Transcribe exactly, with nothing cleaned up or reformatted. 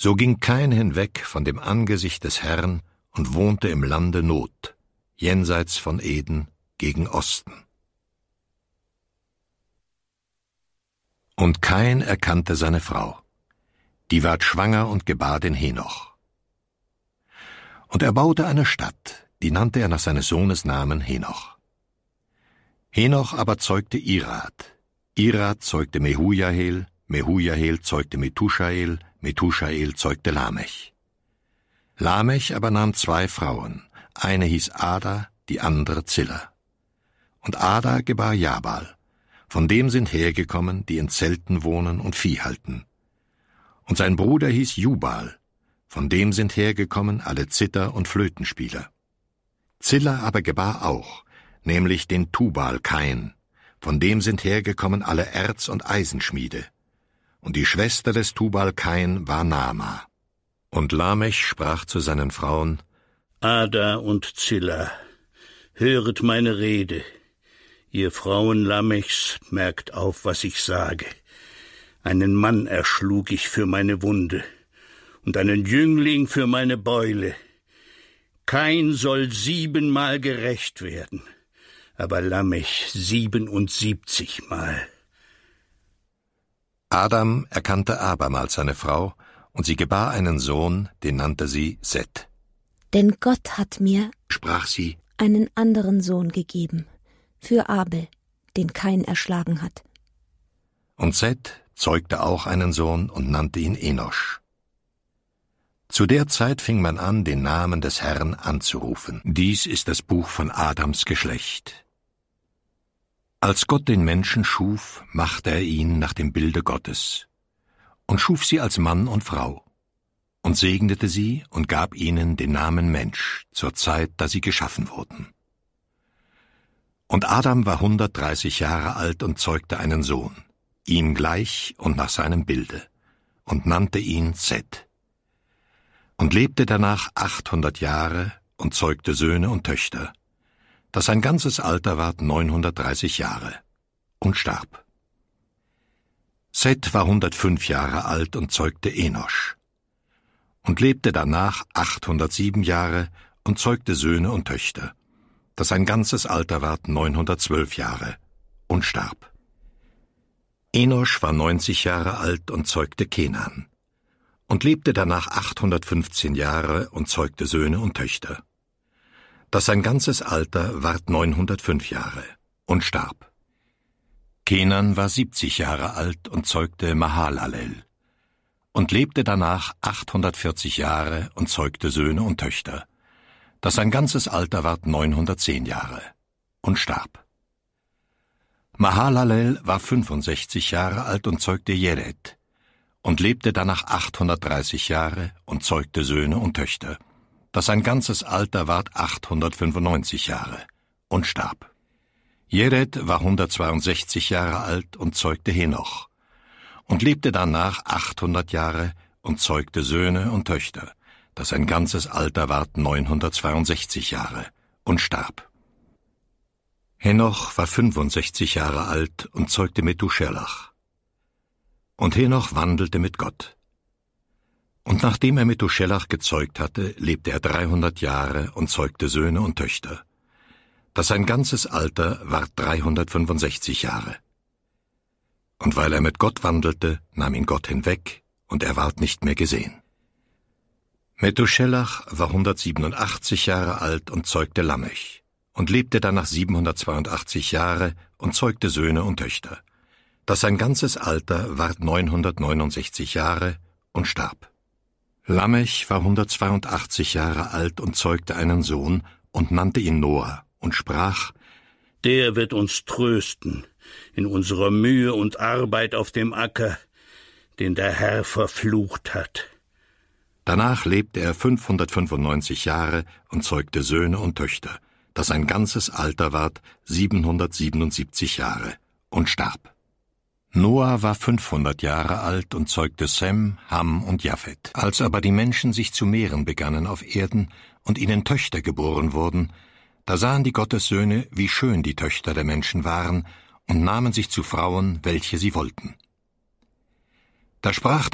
So ging Kain hinweg von dem Angesicht des Herrn und wohnte im Lande Not, jenseits von Eden gegen Osten. Und Kain erkannte seine Frau, die ward schwanger und gebar den Henoch. Und er baute eine Stadt, die nannte er nach seines Sohnes Namen Henoch. Henoch aber zeugte Irad, Irad zeugte Mehujahel, Mehujahel zeugte Methushael, Methushael zeugte Lamech. Lamech aber nahm zwei Frauen, eine hieß Ada, die andere Zilla. Und Ada gebar Jabal, von dem sind hergekommen, die in Zelten wohnen und Vieh halten. Und sein Bruder hieß Jubal, von dem sind hergekommen alle Zither- und Flötenspieler. Zilla aber gebar auch, nämlich den Tubal Kain, von dem sind hergekommen alle Erz- und Eisenschmiede. Und die Schwester des Tubal Kain war Naama. Und Lamech sprach zu seinen Frauen: Ada und Zilla, höret meine Rede. Ihr Frauen Lamechs, merkt auf, was ich sage. Einen Mann erschlug ich für meine Wunde und einen Jüngling für meine Beule. Kain soll siebenmal gerächt werden, aber Lamech siebenundsiebzigmal. Adam erkannte abermals seine Frau, und sie gebar einen Sohn, den nannte sie Seth. Denn Gott hat mir, sprach sie, einen anderen Sohn gegeben, für Abel, den Kain erschlagen hat. Und Seth zeugte auch einen Sohn und nannte ihn Enosch. Zu der Zeit fing man an, den Namen des Herrn anzurufen. Dies ist das Buch von Adams Geschlecht. Als Gott den Menschen schuf, machte er ihn nach dem Bilde Gottes und schuf sie als Mann und Frau und segnete sie und gab ihnen den Namen Mensch zur Zeit, da sie geschaffen wurden. Und Adam war hundertdreißig Jahre alt und zeugte einen Sohn, ihm gleich und nach seinem Bilde, und nannte ihn Seth. Und lebte danach achthundert Jahre und zeugte Söhne und Töchter, dass sein ganzes Alter ward neunhundertdreißig Jahre, und starb. Seth war hundertfünf Jahre alt und zeugte Enosch, und lebte danach achthundertsieben Jahre und zeugte Söhne und Töchter, dass sein ganzes Alter ward neunhundertzwölf Jahre, und starb. Enosch war neunzig Jahre alt und zeugte Kenan, und lebte danach achthundertfünfzehn Jahre und zeugte Söhne und Töchter, dass sein ganzes Alter ward neunhundertfünf Jahre, und starb. Kenan war siebzig Jahre alt und zeugte Mahalalel, und lebte danach achthundertvierzig Jahre und zeugte Söhne und Töchter, dass sein ganzes Alter ward neunhundertzehn Jahre, und starb. Mahalalel war fünfundsechzig Jahre alt und zeugte Jered, und lebte danach achthundertdreißig Jahre und zeugte Söhne und Töchter, dass sein ganzes Alter ward achthundertfünfundneunzig Jahre, und starb. Jered war hundertzweiundsechzig Jahre alt und zeugte Henoch, und lebte danach achthundert Jahre und zeugte Söhne und Töchter, dass sein ganzes Alter ward neunhundertzweiundsechzig Jahre, und starb. Henoch war fünfundsechzig Jahre alt und zeugte Methuselach. Und Henoch wandelte mit Gott. Und nachdem er Methuselach gezeugt hatte, lebte er dreihundert Jahre und zeugte Söhne und Töchter, dass sein ganzes Alter ward dreihundertfünfundsechzig Jahre. Und weil er mit Gott wandelte, nahm ihn Gott hinweg, und er ward nicht mehr gesehen. Methuselach war hundertsiebenundachtzig Jahre alt und zeugte Lamech, und lebte danach siebenhundertzweiundachtzig Jahre und zeugte Söhne und Töchter, dass sein ganzes Alter ward neunhundertneunundsechzig Jahre, und starb. Lamech war hundertzweiundachtzig Jahre alt und zeugte einen Sohn und nannte ihn Noah und sprach: Der wird uns trösten in unserer Mühe und Arbeit auf dem Acker, den der Herr verflucht hat. Danach lebte er fünfhundertfünfundneunzig Jahre und zeugte Söhne und Töchter, dass sein ganzes Alter ward siebenhundertsiebenundsiebzig Jahre, und starb. Noah war fünfhundert Jahre alt und zeugte Sem, Ham und Japhet. Als aber die Menschen sich zu mehren begannen auf Erden und ihnen Töchter geboren wurden, da sahen die Gottessöhne, wie schön die Töchter der Menschen waren, und nahmen sich zu Frauen, welche sie wollten. Da sprach